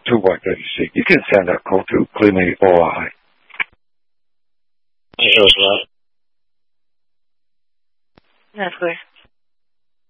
2Y36. You can send that call to Clearly OI. Thank you, That's clear.